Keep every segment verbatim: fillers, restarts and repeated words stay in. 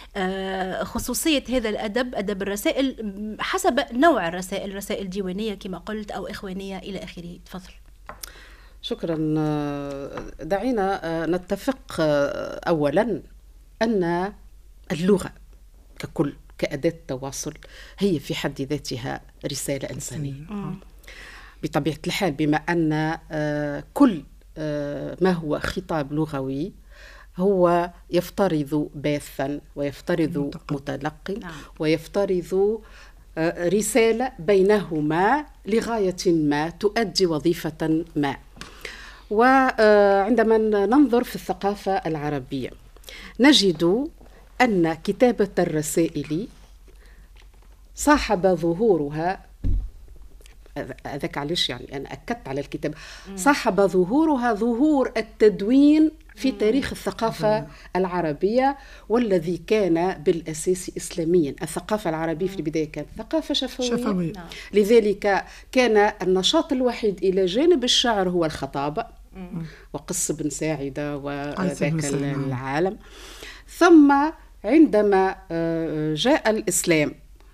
خصوصية هذا الأدب، أدب الرسائل، حسب نوع الرسائل، رسائل ديوانية كما قلت أو إخوانية إلى آخره. تفضل. شكرا. دعينا نتفق أولا أن اللغة ككل كأداة تواصل هي في حد ذاتها رسالة إنسانية بطبيعة الحال، بما أن كل ما هو خطاب لغوي هو يفترض باثا ويفترض متلقي ويفترض رسالة بينهما لغاية ما تؤدي وظيفة ما. وعندما ننظر في الثقافة العربية نجد أن كتابة الرسائل صاحب ظهورها، هذاك علاش يعني أنا أكدت على الكتاب، صاحب ظهورها ظهور التدوين في تاريخ الثقافة العربية، والذي كان بالأساس إسلاميا. الثقافة العربية في البداية كانت ثقافة شفوية, شفوية. لذلك كان النشاط الوحيد إلى جانب الشعر هو الخطابة وقص بن ساعدة وذاك العالم. ثم عندما جاء الإسلام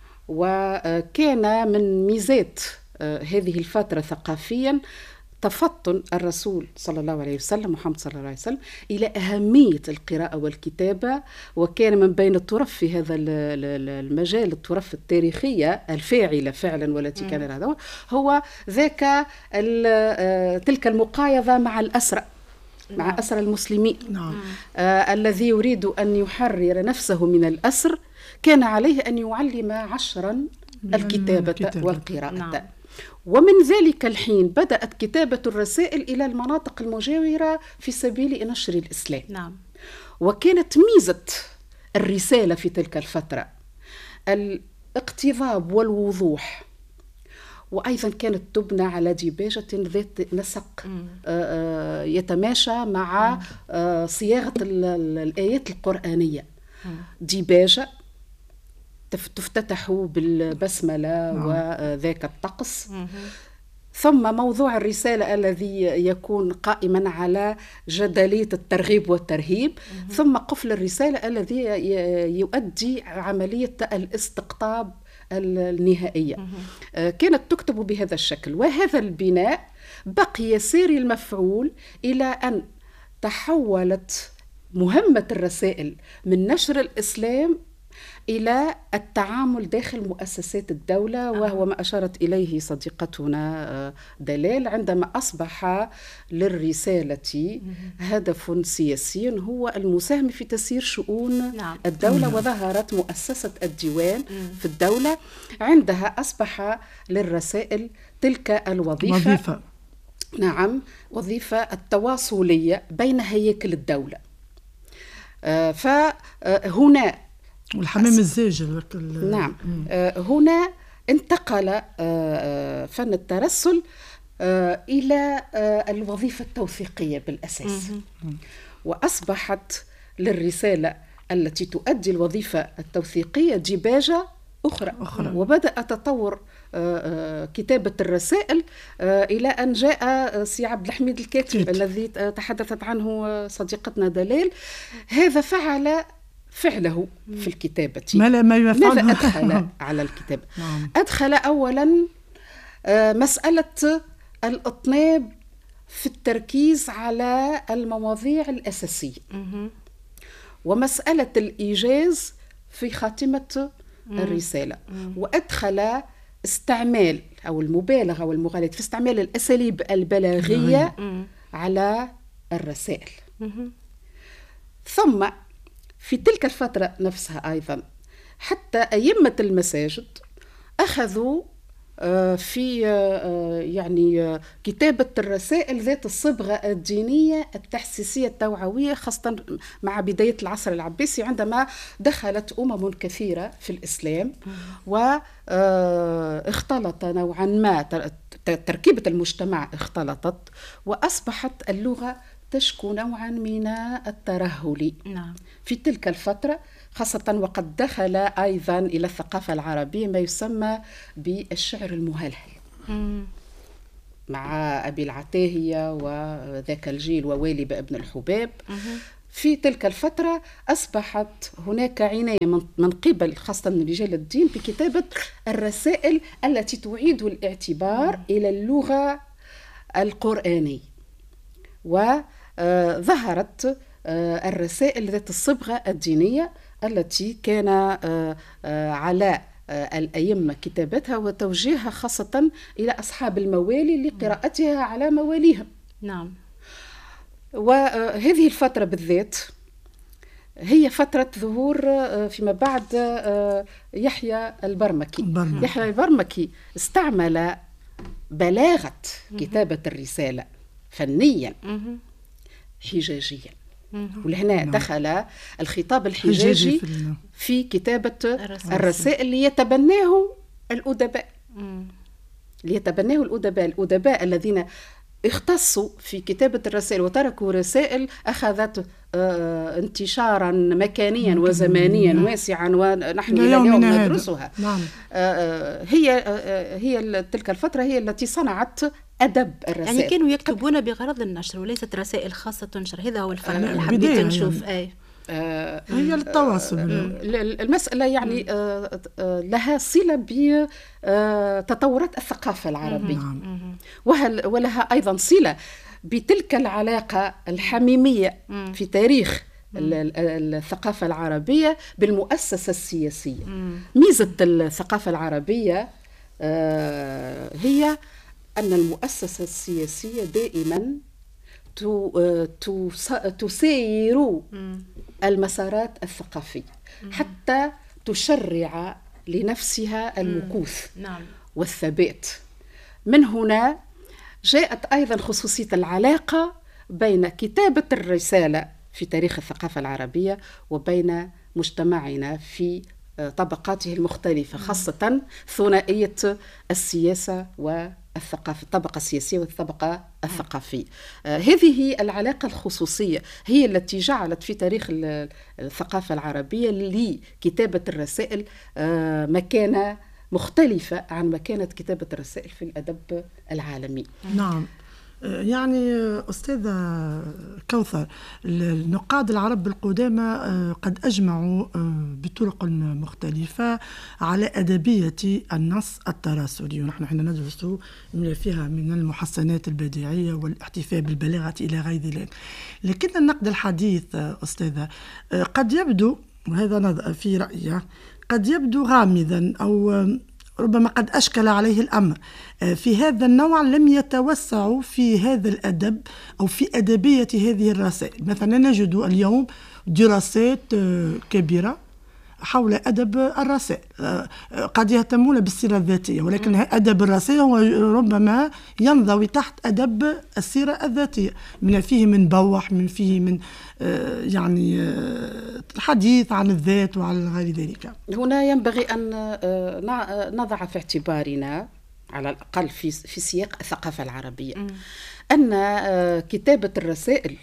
وكان من ميزات هذه الفترة ثقافيا تفطن الرسول صلى الله عليه وسلم محمد صلى الله عليه وسلم إلى أهمية القراءة والكتابة، وكان من بين الطرف في هذا المجال الطرف التاريخية الفاعلة فعلا والتي كان هذا هو ذاك تلك المقايضة مع الأسرى، مع أسرى المسلمين. نعم. آه الذي يريد أن يحرر نفسه من الأسر كان عليه أن يعلم عشرا الكتابة الكتابة. والقراءة. نعم. ومن ذلك الحين بدأت كتابة الرسائل إلى المناطق المجاورة في سبيل نشر الإسلام. نعم. وكانت ميزة الرسالة في تلك الفترة الاقتضاب والوضوح، وأيضا كانت تبنى على ديباجة ذات نسق يتماشى مع صياغة الآيات القرآنية. ديباجة تفتتح بالبسملة وذاك الطقس، ثم موضوع الرسالة الذي يكون قائما على جدلية الترغيب والترهيب، ثم قفل الرسالة الذي يؤدي عملية الاستقطاب النهائية. كانت تكتب بهذا الشكل، وهذا البناء بقي ساري المفعول إلى أن تحولت مهمة الرسائل من نشر الإسلام إلى التعامل داخل مؤسسات الدولة، وهو ما أشارت إليه صديقتنا دلال عندما أصبح للرسالة هدف سياسي هو المساهمة في تسيير شؤون الدولة. وظهرت مؤسسة الديوان في الدولة، عندها أصبح للرسائل تلك الوظيفة وظيفة. نعم، وظيفة التواصلية بين هياكل الدولة. فهنا والحمام الزاجل. نعم. آه هنا انتقل آه فن الترسل آه إلى آه الوظيفة التوثيقية بالأساس، وأصبحت للرسالة التي تؤدي الوظيفة التوثيقية ديباجة أخرى, أخرى. وبدأ تطور آه كتابة الرسائل آه إلى أن جاء سي عبد الحميد الكاتب الذي تحدثت عنه صديقتنا دلال. هذا فعل فعله في الكتابة. ما ما ماذا أدخل على الكتابة؟ أدخل أولا مسألة الإطناب في التركيز على المواضيع الأساسية، ومسألة الإيجاز في خاتمة الرسالة، وأدخل استعمال أو المبالغة والمغالاة في استعمال الأساليب البلاغية على الرسائل. ثم في تلك الفترة نفسها أيضا حتى أئمة المساجد أخذوا في يعني كتابة الرسائل ذات الصبغة الدينية التحسيسية التوعوية، خاصة مع بداية العصر العباسي عندما دخلت أمم كثيرة في الإسلام واختلط نوعا ما تركيبة المجتمع اختلطت، وأصبحت اللغة تشكو نوعا من الترهل. نعم. في تلك الفترة خاصة وقد دخل أيضا إلى الثقافة العربية ما يسمى بالشعر المهلهل مم. مع أبي العتاهية وذاك الجيل ووالب ابن الحباب. مم. في تلك الفترة أصبحت هناك عناية من قبل خاصة من رجال الدين بكتابة الرسائل التي تعيد الاعتبار إلى اللغة القرآنية. وظهرت الرسائل ذات الصبغة الدينية التي كان على الأئمة كتابتها وتوجيهها خاصة إلى أصحاب الموالي لقراءتها على مواليهم. نعم. وهذه الفترة بالذات هي فترة ظهور فيما بعد يحيى البرمكي. برمكي. يحيى البرمكي استعمل بلاغة كتابة الرسالة فنيا حجاجيا، ولهنا دخل الخطاب الحجاجي في كتابة الرسائل ليتبناه الأدباء ليتبناه الأدباء الأدباء الذين اختصوا في كتابة الرسائل وتركوا رسائل أخذت آه انتشارا مكانيا وزمانيا واسعا ونحن إلى اليوم ندرسها. نعم. آه هي آه هي تلك الفترة هي التي صنعت أدب الرسائل. يعني كانوا يكتبون بغرض النشر وليست رسائل خاصة تنشر. هذا هو الفرق اللي حبيت نشوف. يعني. أي آه هي للتواصل. المسألة يعني آه لها صلة بتطورات الثقافة العربية. نعم. وهل ولها أيضا صلة بتلك العلاقة الحميمية في تاريخ الثقافة العربية بالمؤسسة السياسية. ميزة الثقافة العربية آه هي أن المؤسسة السياسية دائما تسير المسارات الثقافية حتى تشرع لنفسها المكوث والثبات. من هنا جاءت أيضا خصوصية العلاقة بين كتابة الرسالة في تاريخ الثقافة العربية وبين مجتمعنا في طبقاته المختلفة، خاصة ثنائية السياسة والثقافة، الطبقة السياسية والطبقة الثقافية. آه هذه العلاقة الخصوصية هي التي جعلت في تاريخ الثقافة العربية لكتابة الرسائل آه مكانة مختلفة عن مكانة كتابة الرسائل في الأدب العالمي. نعم. يعني أستاذة كوثر، النقاد العرب القدامى قد أجمعوا بطرق مختلفة على أدبية النص التراسلي، ونحن حين ندرس ما فيها من المحسنات البديعية والاحتفاء بالبلاغة إلى غير ذلك. لكن النقد الحديث أستاذة قد يبدو، وهذا في رأيي، قد يبدو غامضا أو ربما قد أشكل عليه الأمر. في هذا النوع لم يتوسعوا في هذا الأدب أو في أدبية هذه الرسائل. مثلا نجد اليوم دراسات كبيرة حول أدب الرسائل، قد يهتمون بالسيرة الذاتية، ولكن أدب الرسائل هو ربما ينضوي تحت أدب السيرة الذاتية، من فيه من بوح، من فيه من يعني الحديث عن الذات وعن غير ذلك. هنا ينبغي أن نضع في اعتبارنا على الأقل في في سياق الثقافة العربية أن كتابة الرسائل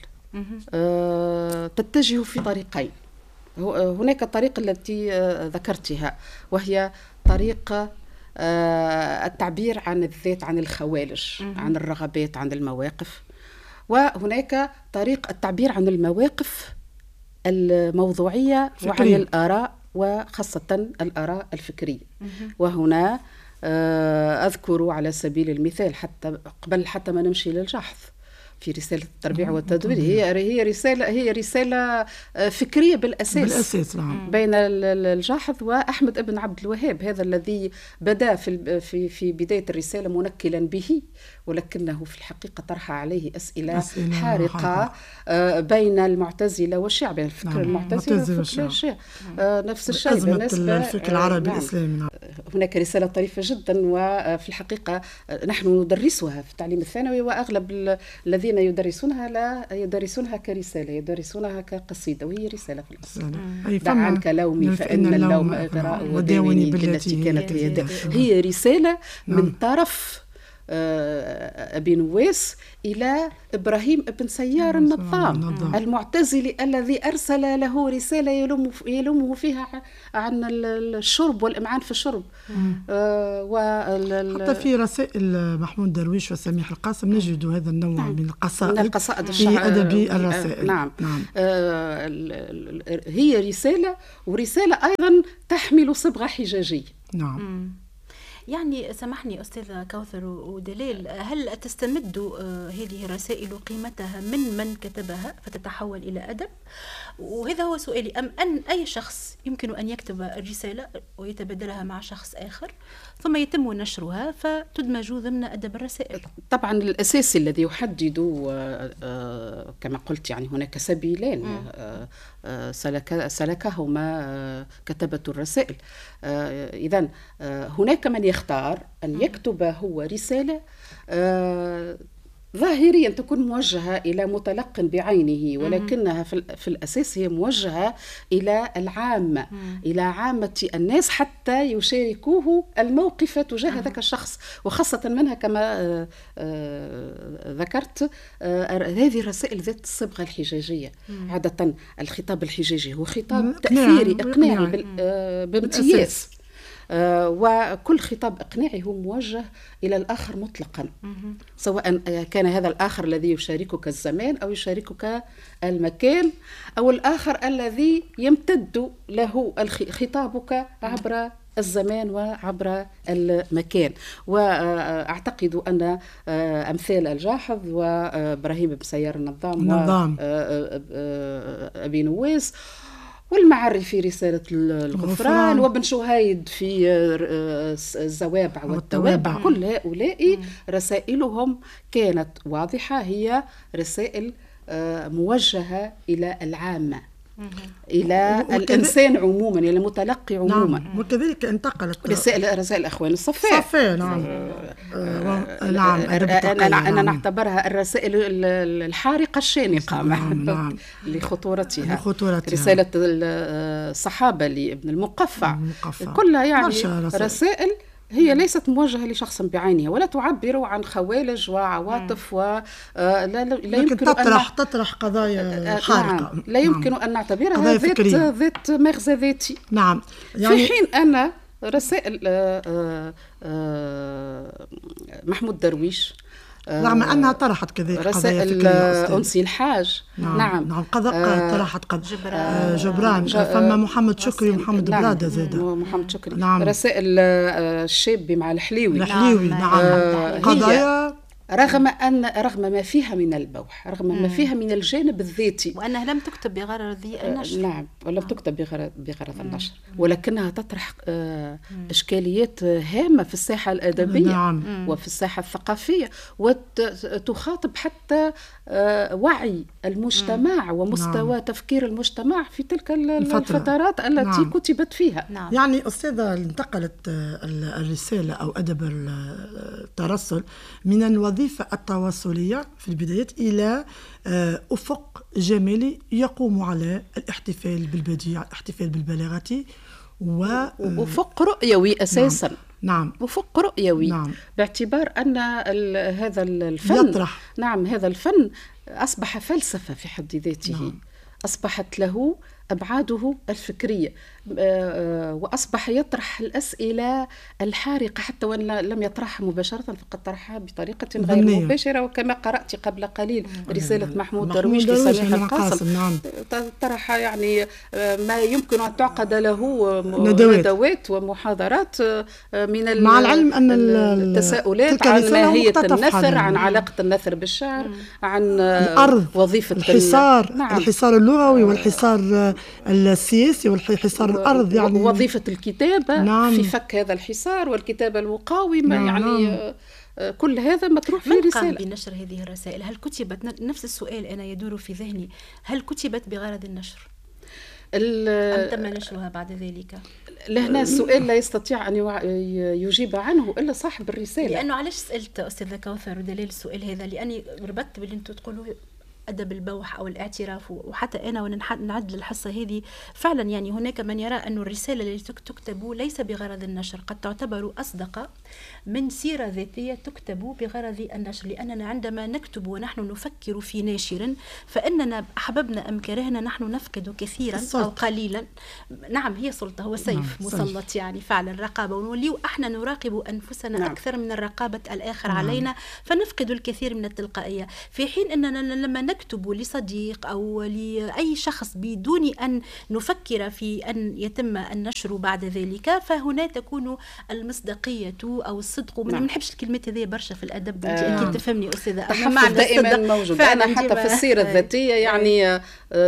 تتجه في طريقين. هناك طريقة التي ذكرتها وهي طريقة التعبير عن الذات، عن الخوالج، عن الرغبات، عن المواقف. وهناك طريقة التعبير عن المواقف الموضوعية فكرية. وعن الآراء وخاصة الآراء الفكرية. وهنا أذكر على سبيل المثال حتى قبل حتى ما نمشي للجحظ في رسالة التربيع والتدوير، هي هي رسالة هي رسالة فكرية بالأساس, بالأساس نعم. بين الجاحظ وأحمد ابن عبد الوهاب، هذا الذي بدأ في في في بداية الرسالة منكلا به، ولكنه في الحقيقة طرح عليه أسئلة, أسئلة حارقة حارقة. بين المعتزلة والشيعة، بين الفكر نعم. المعتزلة والشيعة نفس الشيء بالنسبة الفكر العربي نعم. الإسلامي. هناك رسالة طريفة جدا، وفي الحقيقة نحن ندرسها في التعليم الثانوي، وأغلب الذين يدرسونها لا يدرسونها كرسالة، يدرسونها كقصيدة، وهي رسالة في الأصل. دع عنك لومي فإن اللوم إغراء وداوني بالتي كانت يدك. هي رسالة من طرف أبي نواس إلى إبراهيم بن سيار النظام المعتزلي الذي أرسل له رسالة يلوم يلومه فيها عن الشرب والإمعان في الشرب. آه حتى في رسائل محمود درويش وسميح القاسم نجد هذا النوع نعم. من القصائد من القصائد في أدب الرسائل. نعم, نعم. آه هي رسالة ورسالة أيضا تحمل صبغة حجاجية. نعم. مم. يعني سامحني أستاذة كوثر ودلال، هل تستمد هذه الرسائل قيمتها من من كتبها فتتحول إلى أدب؟ وهذا هو سؤالي، أم أن أي شخص يمكن أن يكتب الرسالة ويتبادلها مع شخص آخر ثم يتم نشرها فتدمج ضمن أدب الرسائل؟ طبعا الأساسي الذي يحدد كما قلت يعني هناك سبيلين سلك سلكهما كتبة الرسائل. إذن هناك من يختار أن يكتب هو رسالة ظاهريا تكون موجهة إلى متلق بعينه، ولكنها في الأساس هي موجهة إلى العامة، إلى عامة الناس حتى يشاركوه الموقف تجاه ذاك الشخص، وخاصة منها كما ذكرت هذه الرسائل ذات الصبغة الحجاجية. عادة الخطاب الحجاجي هو خطاب تأثيري إقناعي بامتياز، آه وكل خطاب إقناعي هو موجه إلى الآخر مطلقا، سواء كان هذا الآخر الذي يشاركك الزمان أو يشاركك المكان، أو الآخر الذي يمتد له خطابك عبر الزمان وعبر المكان. وأعتقد أن أمثال الجاحظ وإبراهيم بن سيار النظام وأبي نواس والمعري في رسالة الغفران وابن شهيد في الزوابع والتوابع، كل هؤلاء رسائلهم كانت واضحة، هي رسائل موجهة إلى العامة، إلى الإنسان عموما، إلى المتلقي عموما. نعم. وكذلك انتقلت رسائل رسائل الأخوان الصفاء. صفاء نعم. آه نعم. أنا نعتبرها الرسائل الحارقة الشانقة نعم. نعم. لخطورتها. لخطورتها. رسالة الصحابة لابن المقفع, المقفع. كلها يعني رسائل, رسائل هي ليست موجهة لشخص بعينه، ولا تعبر عن خوالج وعواطف، ولا لا, لا يمكن تطرح أن تطرح قضايا حارقة. نعم. لا يمكن نعم. أن نعتبرها ذات ذات مغزى ذاتي. نعم. يعني في حين أن رسائل محمود درويش رغم أنها طرحت كذلك رسائل أنسي الحاج. نعم نعم, نعم. قد طرحت قد جبران, جبران. فما محمد شكري ومحمد نعم. برادة زاد محمد شكري. نعم. رسائل الشاب مع الحليوي. الحليوي نعم, نعم. آه قضايا رغم أن رغم ما فيها من البوح، رغم مم. ما فيها من الجانب الذاتي، وأنها لم تكتب بغرض النشر. نعم، ولم تكتب بغرض بغرض النشر، ولكنها تطرح آه إشكاليات هامة في الساحة الأدبية نعم. وفي الساحة الثقافية، وتخاطب حتى آه وعي المجتمع مم. ومستوى نعم. تفكير المجتمع في تلك الفترات التي نعم. كتبت فيها. نعم. يعني أستاذة انتقلت الرسالة أو أدب الترسل من الوظيفة الوظيفة التواصلية في البداية إلى أفق جمالي يقوم على الاحتفال بالبديع، الاحتفال بالبلاغة، وأفق رؤيوي أساسا. نعم. أفق رؤيوي. نعم. باعتبار أن هذا الفن يطرح. نعم هذا الفن أصبح فلسفة في حد ذاته. نعم. أصبحت له أبعاده الفكرية، وأصبح يطرح الأسئلة الحارقة حتى وإن لم يطرحها مباشرة، فقد طرحها بطريقة غير ضمنية. مباشرة. وكما قرأت قبل قليل رسالة محمود درويش لسميح القاسم، نعم. طرح يعني ما يمكن أن تعقد له ندوات, ندوات ومحاضرات من مع العلم أن التساؤلات عن ماهية النثر، عن علاقة النثر بالشعر، عن الأرض، وظيفة الحصار، نعم. الحصار اللغوي والحصار السياسي والحصار الأرض، يعني وظيفة الكتابة نعم. في فك هذا الحصار، والكتابة المقاومة نعم. يعني نعم. كل هذا مطروح في رسالة. من قام بنشر هذه الرسائل؟ هل كتبت، نفس السؤال أنا يدور في ذهني، هل كتبت بغرض النشر أم تم نشرها بعد ذلك؟ لهنا السؤال لا يستطيع أن يجيب عنه إلا صاحب الرسالة. لأنه علاش سألت أستاذة كوثر ودليل السؤال هذا؟ لأني ربطت باللي أنتم تقولوا أدب البوح أو الاعتراف. وحتى أنا ونعد الحصة هذه فعلا يعني هناك من يرى أن الرسالة التي تكتب ليس بغرض النشر، قد تعتبر أصدق من سيرة ذاتية تكتب بغرض النشر، لأننا عندما نكتب ونحن نفكر في ناشر فإننا أحببنا أم كرهنا نحن نفقد كثيرا السلطة. أو قليلا. نعم هي سلطة، هو سيف نعم. مسلط يعني فعلا رقابة، ونوليو احنا نراقب أنفسنا نعم. أكثر من الرقابة الآخر نعم. علينا، فنفقد الكثير من التلقائية. في حين أننا لما نكتب لصديق أو لأي شخص بدون أن نفكر في أن يتم النشر بعد ذلك، فهنا تكون المصداقية أو الصدق. ما نعم. نحبش الكلمات هذه برشا في الأدب، أنت آه. أكيد تفهمني أستاذة. التحفظ دائما موجود. أنا حتى في السيرة الذاتية يعني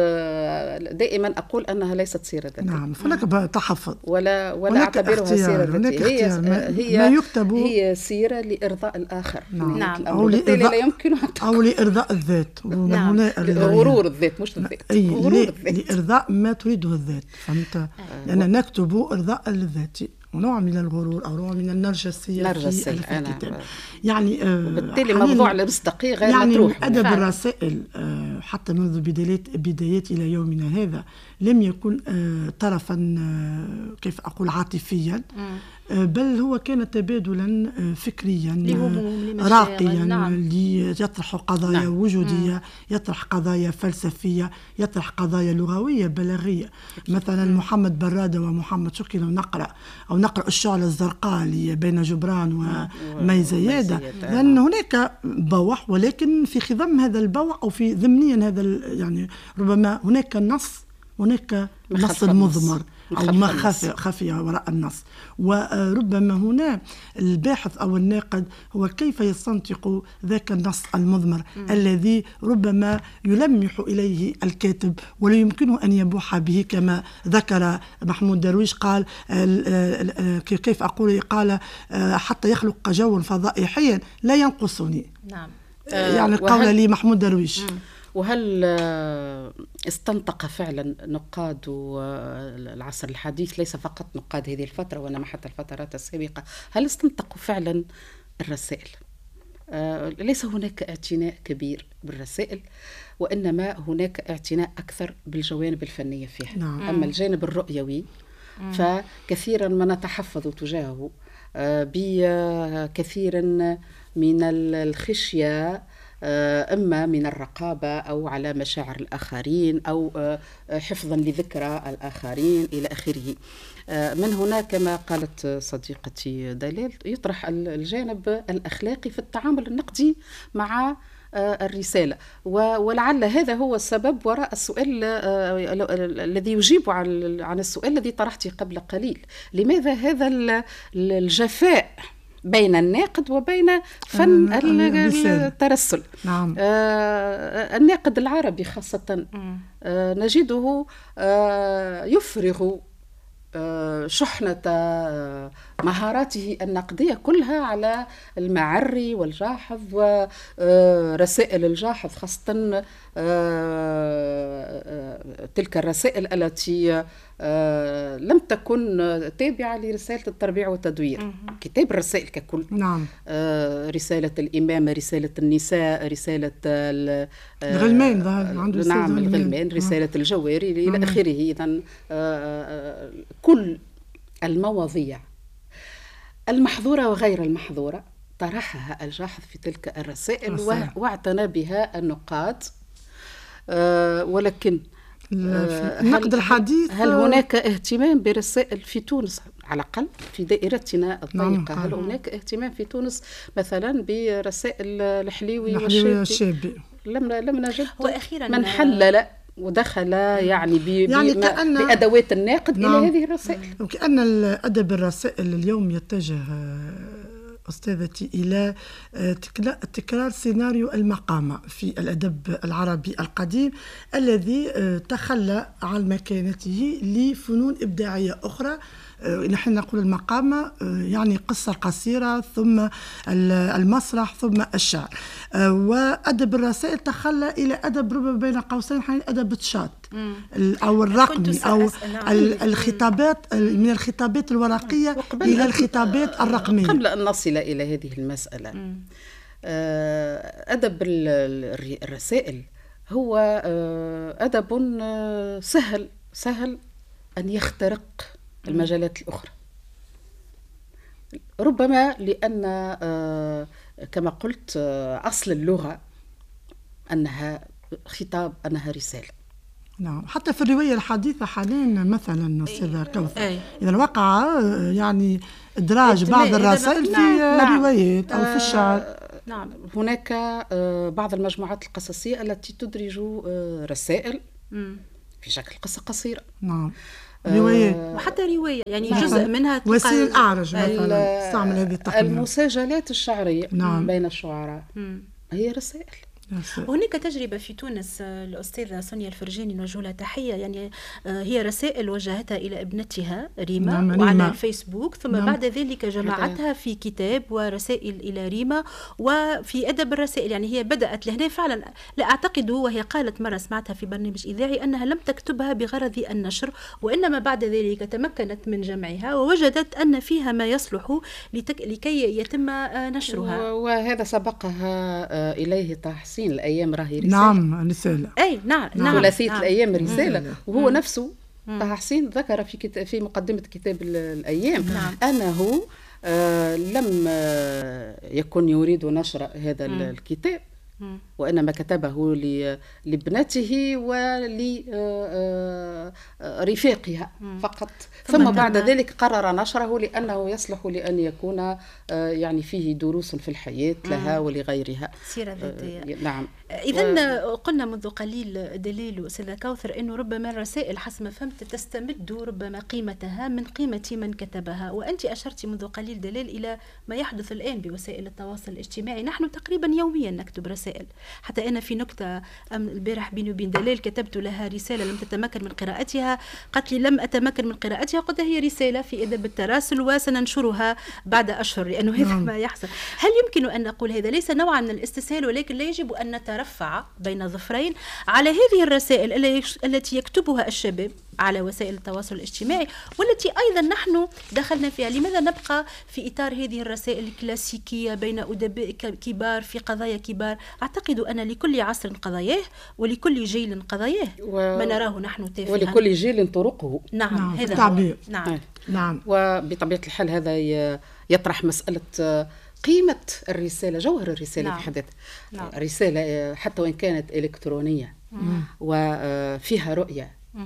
دائما أقول أنها ليست سيرة ذاتية. نعم فلك تحفظ ولا ولا أعتبرها سيرة ذاتية. هي ما, هي ما يكتب هي سيرة لإرضاء الآخر. نعم. نعم. أو لإرضاء لا يمكن أو لإرضاء الذات. نعم. غرور الذات مش الذات. أي غرور الذات. لإرضاء ما تريده الذات. فهمت؟ آه. لأن نكتب إرضاء الذات، ونوع من الغرور أو نوع من النرجسية نرجسية في الكتاب. يعني آه وبالتالي موضوع المصداقية غير يعني مطروح. يعني أدب الرسائل آه حتى منذ بدايات بدايات إلى يومنا هذا لم يكن آه طرفا آه كيف أقول عاطفيا، آه بل هو كان تبادلا آه فكريا آه راقيا نعم. ليطرح قضايا نعم. وجودية مم. يطرح قضايا فلسفية، يطرح قضايا لغوية بلاغية. مثلا مم. محمد برادة ومحمد شكري لو نقرأ أو نقرأ الشعلة الزرقاء اللي بين جبران ومي زيادة، لأن هناك بوح ولكن في خضم هذا البوح أو في ضمنيا هذا يعني ربما هناك نص، هناك نص المضمر أو ما خفي وراء النص. وربما هنا الباحث أو الناقد هو كيف يستنطق ذاك النص المضمر م. الذي ربما يلمح إليه الكاتب ولا يمكنه أن يبوح به، كما ذكر محمود درويش قال كيف أقول قال حتى يخلق جو فضائحيا لا ينقصني. نعم. يعني قول لي محمود درويش. م. وهل استنطق فعلا نقاد العصر الحديث، ليس فقط نقاد هذه الفترة وإنما حتى الفترات السابقة، هل استنطقوا فعلا الرسائل؟ ليس هناك اعتناء كبير بالرسائل، وإنما هناك اعتناء أكثر بالجوانب الفنية فيها. نعم. أما الجانب الرؤيوي فكثيرا ما نتحفظ تجاهه بكثير من الخشية، إما من الرقابة أو على مشاعر الآخرين أو حفظا لذكرى الآخرين إلى آخره. من هنا كما قالت صديقتي دلال يطرح الجانب الأخلاقي في التعامل النقدي مع الرسالة، ولعل هذا هو السبب وراء السؤال الذي يجيب عن السؤال الذي طرحته قبل قليل. لماذا هذا الجفاء بين الناقد وبين فن الترسل؟ نعم. آه الناقد العربي خاصة آه نجده آه يفرغ آه شحنة آه مهاراته النقدية كلها على المعري والجاحظ ورسائل الجاحظ، خاصة آه تلك الرسائل التي آه لم تكن تابعة لرسالة التربيع والتدوير. كتاب الرسائل ككل. نعم. آه رسالة الإمامة، رسالة النساء، رسالة آه الغلمان عنده نعم الغلمان، رسالة آه. الجواري إلى آخره. إذن آه كل المواضيع المحظورة وغير المحظورة طرحها الجاحظ في تلك الرسائل واعتنى بها النقاد. أه ولكن أه النقد الحديث هل هناك اهتمام برسائل في تونس على الأقل في دائرتنا الضيقة؟ هل هناك اهتمام في تونس مثلا برسائل الحليوي والشابي؟ لم لم نجد من حلل ودخل يعني, يعني بأدوات الناقد نعم. إلى هذه الرسائل. وكأن الأدب الرسائل اليوم يتجه أستاذتي إلى تكرار سيناريو المقامة في الأدب العربي القديم الذي تخلى عن مكانته لفنون إبداعية أخرى. نحن نقول المقامة يعني قصة قصيرة ثم المسرح ثم الشعر، وأدب الرسائل تخلى إلى أدب ربما بين قوسين حين أدب تشات أو الرقمي أو الخطابات من الخطابات الورقية إلى الخطابات الرقمية. قبل أن نصل إلى هذه المسألة، أدب الرسائل هو أدب سهل سهل أن يخترق المجالات الأخرى، ربما لأن كما قلت أصل اللغة أنها خطاب، أنها رسالة. نعم، حتى في الرواية الحديثة حاليا مثلا أستاذة كوثر إذا وقع يعني إدراج بعض الرسائل في نعم. روايات أو في الشعر. نعم، هناك بعض المجموعات القصصية التي تدرج رسائل في شكل قصة قصيرة. نعم، روايات وحتى رواية يعني نعم. جزء منها وسيل الأعرج مثلا استعمل هذه التقنية. المساجلات الشعرية نعم. بين الشعراء مم. هي رسائل. هناك تجربة في تونس الأستاذة سونيا الفرجاني نوجه لها تحية، يعني هي رسائل وجهتها إلى ابنتها ريما نعم وعلى ريما. الفيسبوك، ثم نعم. بعد ذلك جمعتها في كتاب ورسائل إلى ريما وفي أدب الرسائل. يعني هي بدأت لهنا فعلا، لا أعتقد، وهي قالت مرة سمعتها في برنامج إذاعي أنها لم تكتبها بغرض النشر، وإنما بعد ذلك تمكنت من جمعها ووجدت أن فيها ما يصلح لتك... لكي يتم نشرها، وهذا سبقها إليه تحسين الأيام راهي رسالة. نعم رسالة. أي نعم نعم ثلاثية نعم. الأيام رسالة. مم. وهو مم. نفسه طه حسين ذكر في كت... في مقدمة كتاب الأيام نعم. أنه آه لم آه يكن يريد نشر هذا مم. الكتاب، مم. وإنما كتبه لابنته ولرفاقها فقط، ثم بعد ذلك قرر نشره لأنه يصلح لأن يكون يعني فيه دروس في الحياة لها ولغيرها، سيرة ذاتية. نعم. إذن و... قلنا منذ قليل دليل أستاذة كوثر أنه ربما الرسائل حسب ما فهمت تستمد ربما قيمتها من قيمة من كتبها، وأنت أشرتي منذ قليل دليل إلى ما يحدث الآن بوسائل التواصل الاجتماعي. نحن تقريبا يوميا نكتب رسائل، حتى أنا في نكتة البارح بيني وبين دليل كتبت لها رسالة لم تتمكن من قراءتها، قالت لي لم أتمكن من قراءتها، قلت هي رسالة في أدب التراسل وسننشرها بعد أشهر، لأنه هذا ما يحصل. هل يمكن أن نقول هذا ليس نوعا من الاستسهال، ولكن لا يجب أن نترفع بين ظفرين على هذه الرسائل التي يكتبها الشباب على وسائل التواصل الاجتماعي، والتي أيضا نحن دخلنا فيها؟ لماذا نبقى في إطار هذه الرسائل الكلاسيكية بين أدباء كبار في قضايا كبار؟ أعتقد أن لكل عصر قضاياه ولكل جيل قضاياه، و... ما نراه نحن تافها، ولكل جيل طرقه. نعم, نعم. هذا التعبير. نعم. نعم. وبطبيعة الحال هذا يطرح مسألة قيمة الرسالة، جوهر الرسالة نعم. في حد ذاتها. نعم. الرسالة حتى وإن كانت إلكترونية مم. وفيها رؤية مم.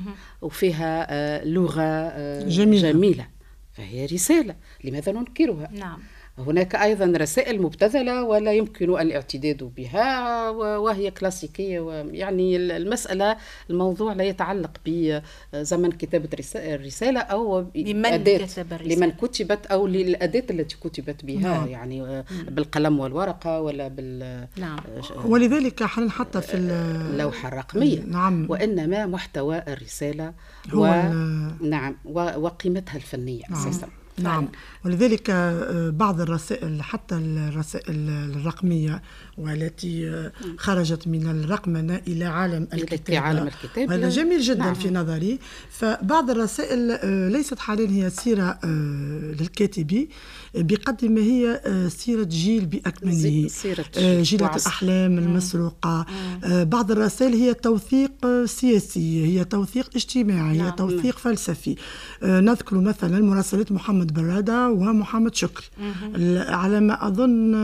وفيها لغة جميلة. جميلة فهي رسالة، لماذا ننكرها؟ نعم. هناك أيضا رسائل مبتذلة ولا يمكن الاعتداد بها وهي كلاسيكية، يعني المسألة الموضوع لا يتعلق بزمن كتابة الرسالة أو بأداة لمن كتبت أو للأداة التي كتبت بها نعم. يعني مم. بالقلم والورقة ولا بال نعم. ولذلك حتى في اللوحة الرقمية نعم. وإنما محتوى الرسالة هو و... نعم وقيمتها الفنية نعم. أساسا. نعم، ولذلك بعض الرسائل حتى الرسائل الرقمية والتي خرجت من الرقمنة إلى عالم الكتابة، عالم الكتاب هذا جميل جدا نعم. في نظري. فبعض الرسائل ليست حاليا هي سيرة للكاتب بقدر ما هي سيرة جيل بأكمله، جيلة الأحلام المسروقة. مم. بعض الرسائل هي توثيق سياسي، هي توثيق اجتماعي، نعم. هي توثيق مم. فلسفي. نذكر مثلا مراسلات محمد برادة ومحمد شكري مم. على ما أظن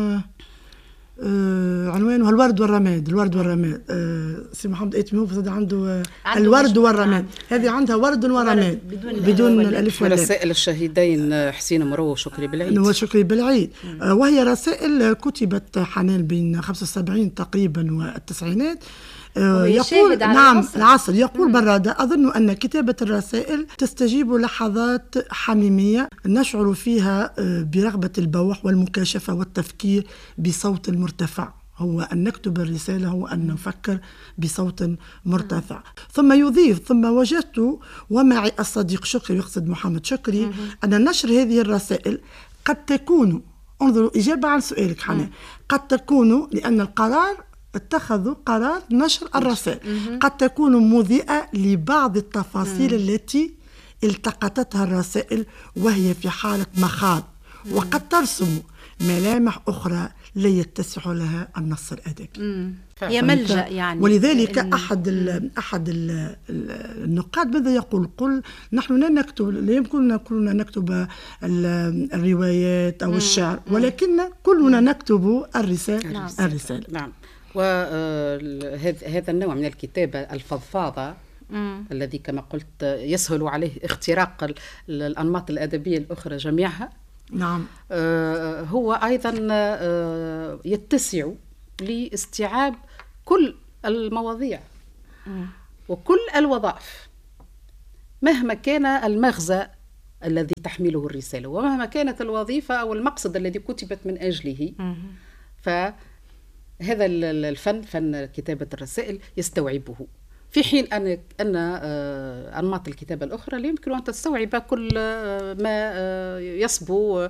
آه عنوانه الورد والرماد. الورد والرماد آه سي محمد ايتمي هو عنده آه الورد والرماد، هذه عندها ورد ورماد بدون, بدون الالف واللام. رسائل الشهيدين حسين مرو وشكري بالعيد وشكري بالعيد آه وهي رسائل كتبت حنان بين خمسة وسبعين تقريبا والتسعينات. يقول نعم العصر, العصر يقول مم. برادة أظن أن كتابة الرسائل تستجيب لحظات حميمية نشعر فيها برغبة البوح والمكاشفة والتفكير بصوت مرتفع. هو أن نكتب الرسالة هو أن نفكر بصوت مرتفع. مم. ثم يضيف ثم وجدت ومعي الصديق شكري يقصد محمد شكري مم. أن نشر هذه الرسائل قد تكون، انظروا إجابة عن سؤالك حنان، قد تكون لأن القرار اتخذوا قرار نشر الرسائل قد تكون مضيئة لبعض التفاصيل مم. التي التقطتها الرسائل وهي في حالة مخاض وقد ترسم ملامح أخرى لا يتسع لها النص الأدبي. هي ملجأ يعني. ولذلك ال... أحد ال... أحد ال... النقاد ماذا يقول؟ قل نحن لا نكتب، لا يمكننا كلنا نكتب الروايات أو الشعر، ولكن كلنا نكتب الرسالة. نعم. الرسالة. نعم. وهذا النوع من الكتابة الفضفاضة مم. الذي كما قلت يسهل عليه اختراق الأنماط الأدبية الأخرى جميعها. نعم. آه هو أيضا آه يتسع لاستيعاب كل المواضيع مم. وكل الوظائف مهما كان المغزى الذي تحمله الرسالة ومهما كانت الوظيفة أو المقصد الذي كتبت من أجله. فهذا الفن، فن كتابة الرسائل، يستوعبه، في حين أن أن أنماط الكتابة الأخرى لا يمكن أن تستوعب كل ما يصبو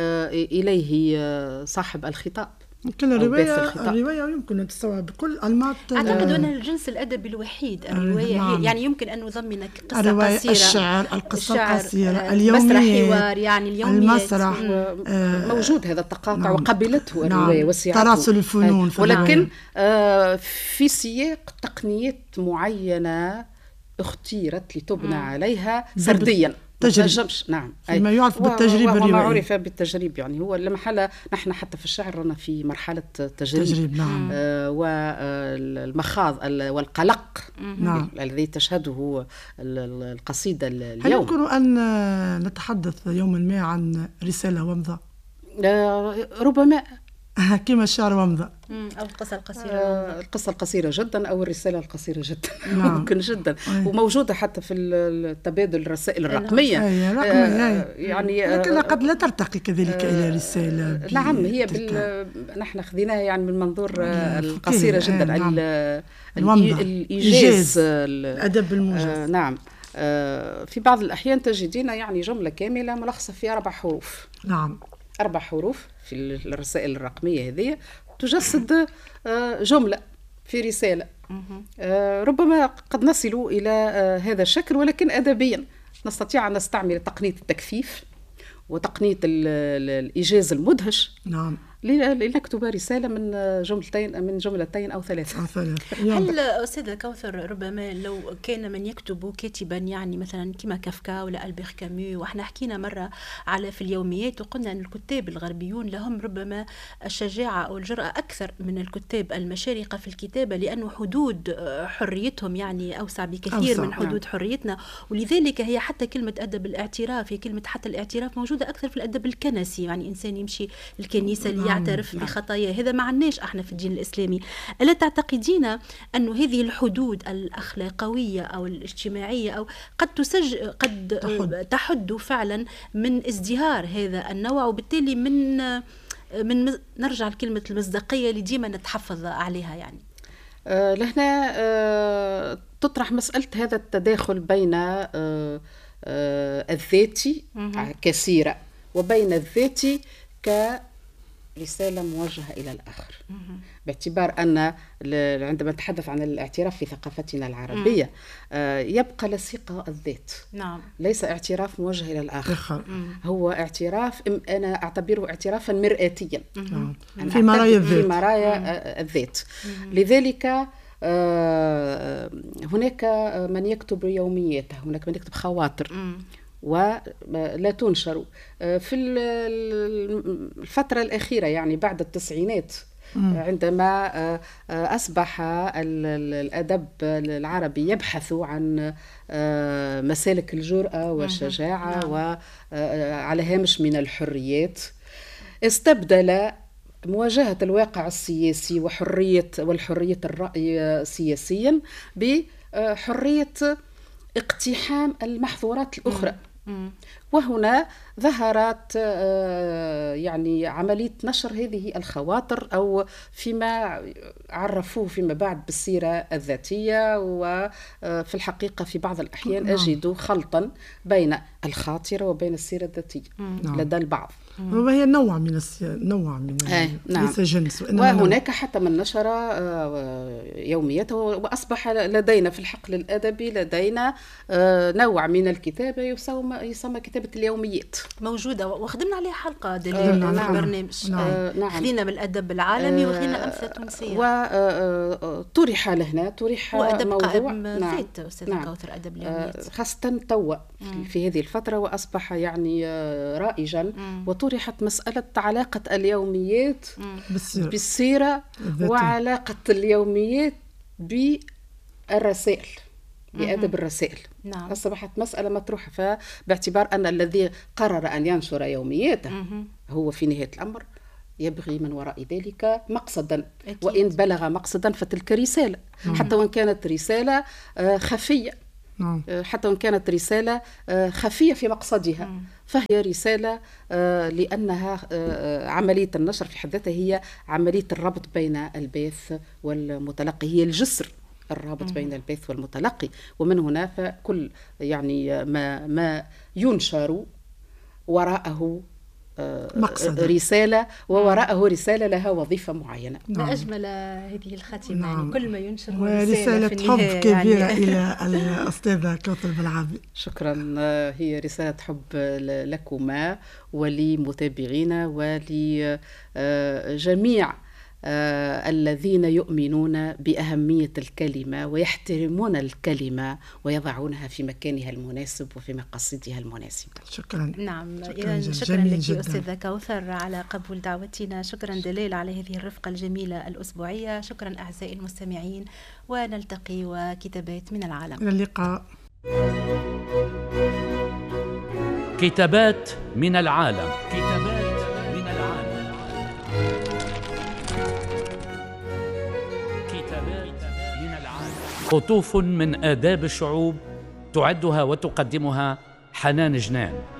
إليه صاحب الخطاب. يمكن الرواية الرواية يمكن أن تستوعب كل أنماط. أعتقد أن الجنس الأدبي الوحيد الرواية نعم. يعني يمكن أن نضمنك قصة الرواية قصيرة، الشعر، القصة الشعر القصيرة، اليوميات، مسرح حوار، يعني اليوميات، المسرح آه موجود هذا التقاطع. نعم. وقبلته الرواية نعم. وسعته، تراسل الفنون، ولكن آه في سياق تقنيات معينة اختيرت لتبنى مم. عليها سرديا تجريب. نعم، فيما يعرف بالتجريب الروائي. وما عرف بالتجريب، يعني هو المحل نحن حتى في الشعر رانا في مرحلة تجريب, تجريب. نعم. آه والمخاض والقلق نعم. الذي تشهده القصيدة اليوم. هل يمكن أن نتحدث يوما ما عن رسالة ومضة؟ آه ربما كما الشعر ومضة، أو القصة القصيرة. آه القصة القصيرة جدا أو الرسالة القصيرة جدا. نعم. ممكن جدا. أي. وموجودة حتى في التبادل الرسائل الرقمية. أي رقمية. آه يعني لكن قد لا ترتقي كذلك آه إلى رسالة. نعم، هي بال... نحن خذيناها يعني من منظور آه القصيرة جدا. آه نعم. الومضة، الإيجاز، الأدب الموجز. آه نعم. آه في بعض الأحيان تجدين يعني جملة كاملة ملخصة في أربع حروف. نعم. أربع حروف في الرسائل الرقمية هذه تجسد جملة في رسالة. ربما قد نصل إلى هذا الشكل، ولكن أدبيا نستطيع أن نستعمل تقنية التكثيف وتقنية الإيجاز المدهش. نعم. لنكتب رسالة من جملتين من جملتين أو ثلاثة. هل أستاذة كوثر ربما لو كان من يكتب كاتبا يعني مثلا كما كافكا ولا ألبير كامو، وإحنا حكينا مرة على في اليوميات وقلنا أن الكتاب الغربيون لهم ربما الشجاعة أو الجرأة أكثر من الكتاب المشارقة في الكتابة، لأنه حدود حريتهم يعني أوسع بكثير أوسع. من حدود نعم. حريتنا، ولذلك هي حتى كلمة أدب الاعتراف، هي كلمة حتى الاعتراف موجودة أكثر في الأدب الكنسي، يعني إنسان يمشي الكنيسة اللي يعترف نعم. بخطاياه، هذا ما عندناش احنا في الدين الإسلامي. ألا تعتقدين أن هذه الحدود الأخلاقوية أو الاجتماعية أو قد تسج قد تحد, تحد فعلا من ازدهار هذا النوع، وبالتالي من من نرجع لكلمة المصداقية اللي ديما نتحفظ عليها يعني؟ أه لهنا أه تطرح مسألة هذا التداخل بين أه أه الذاتي كسيرة وبين الذاتي ك رسالة موجهة إلى الآخر، باعتبار أن عندما نتحدث عن الاعتراف في ثقافتنا العربية آه يبقى لصيقة الذات نعم. ليس اعتراف موجه إلى الآخر، هو اعتراف أنا أعتبره اعترافا مرآتيا في مرايا الذات, في مرايا الذات. لذلك آه هناك من يكتب يومياته، هناك من يكتب خواطر مم. ولا تنشر. في الفترة الأخيرة يعني بعد التسعينات عندما أصبح الأدب العربي يبحث عن مسالك الجرأة والشجاعة وعلى هامش من الحريات، استبدل مواجهة الواقع السياسي وحرية والحرية الرأي سياسيا بحرية اقتحام المحظورات الأخرى. مم. وهنا ظهرت يعني عملية نشر هذه الخواطر أو فيما عرفوه فيما بعد بالسيرة الذاتية، وفي الحقيقة في بعض الأحيان أجد خلطا بين الخاطرة وبين السيرة الذاتية مم. لدى البعض. وهي نوع من نوع من نعم. ليس جنس، وهناك حتى من نشر يوميته، وأصبح لدينا في الحقل الأدبي لدينا نوع من الكتابة يسمى يسمى كتابة كتابة اليوميات موجودة وخدمنا عليها حلقة دليل آه في نعم. البرنامج. نعم. آه نعم. خذينا بالأدب العالمي وخذينا أمثلة تونسية. وطرح لهنا طرح وأدب موضوع قائم نعم. زيت أستاذ نعم. كوثر أدب اليوميات خاصة توا في هذه الفترة وأصبح يعني رائجا. مم. وطرحت مسألة علاقة اليوميات بالسيرة, بالسيرة وعلاقة اليوميات بالرسائل بأدب الرسائل. نعم. أصبحت مسألة مطروحة، فباعتبار أن الذي قرر أن ينشر يومياته مم. هو في نهاية الأمر يبغي من وراء ذلك مقصدا. أكيد. وإن بلغ مقصدا فتلك رسالة. مم. حتى وإن كانت رسالة خفية. نعم. حتى وإن كانت رسالة خفية في مقصدها مم. فهي رسالة لأنها عملية النشر في حد ذاتها هي عملية الربط بين الباث والمتلقي، هي الجسر الرابط بين الباث والمتلقي. ومن هنا فكل يعني ما ما ينشر وراءه مقصد. رسالة ووراءه رسالة لها وظيفة معينة. ما أجمل هذه الختمة. نعم. يعني كل ما ينشر ورسالة حب كبيرة يعني. إلى الأستاذة كوثر بلعابي. شكرا. هي رسالة حب لكما ولمتابعينا ولجميع آه الذين يؤمنون بأهمية الكلمة ويحترمون الكلمة ويضعونها في مكانها المناسب وفي مقاصدها المناسبة. شكرا. نعم، شكرا, شكرا لك جداً. أستاذة كوثر على قبول دعوتنا. شكرا دليل على هذه الرفقة الجميلة الأسبوعية. شكرا أعزائي المستمعين، ونلتقي وكتابات من العالم. إلى اللقاء. كتابات من العالم. كتابات من العالم. قطوف من آداب الشعوب تعدها وتقدمها حنان جنان.